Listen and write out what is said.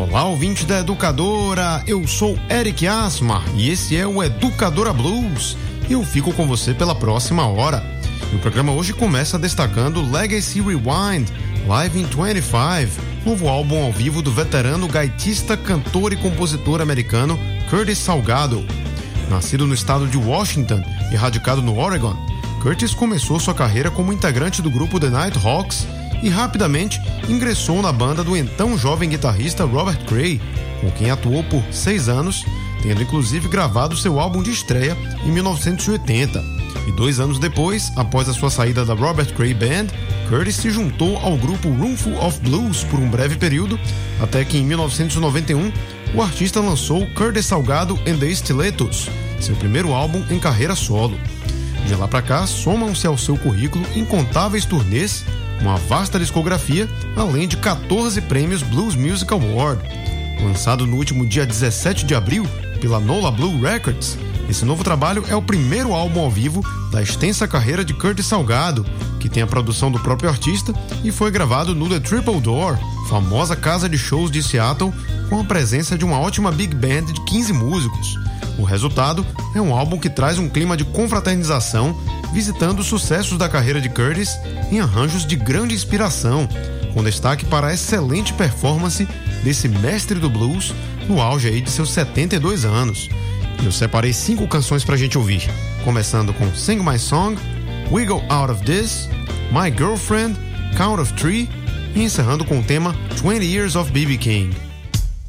Olá, ouvinte da Educadora, eu sou Eric Asmar e esse é o Educadora Blues. Eu fico com você pela próxima hora. E o programa hoje começa destacando Legacy Rewind, Live in 25, novo álbum ao vivo do veterano gaitista, cantor e compositor americano Curtis Salgado. Nascido no estado de Washington e radicado no Oregon, Curtis começou sua carreira como integrante do grupo The Nighthawks e rapidamente ingressou na banda do então jovem guitarrista Robert Cray, com quem atuou por 6 anos, tendo inclusive gravado seu álbum de estreia em 1980. E 2 anos depois, após a sua saída da Robert Cray Band, Curtis se juntou ao grupo Roomful of Blues por um breve período, até que em 1991 o artista lançou Curtis Salgado and the Stilettos, seu primeiro álbum em carreira solo. De lá pra cá, somam-se ao seu currículo incontáveis turnês, uma vasta discografia, além de 14 prêmios Blues Music Award. Lançado no último dia 17 de abril pela Nola Blue Records, esse novo trabalho é o primeiro álbum ao vivo da extensa carreira de Curtis Salgado, que tem a produção do próprio artista e foi gravado no The Triple Door, famosa casa de shows de Seattle, com a presença de uma ótima big band de 15 músicos. O resultado é um álbum que traz um clima de confraternização, visitando os sucessos da carreira de Curtis em arranjos de grande inspiração, com destaque para a excelente performance desse mestre do blues no auge aí de seus 72 anos. Eu separei 5 canções pra gente ouvir, começando com Sing My Song, Wiggle Out of This, My Girlfriend, Count of Three e encerrando com o tema 20 Years of B.B. King.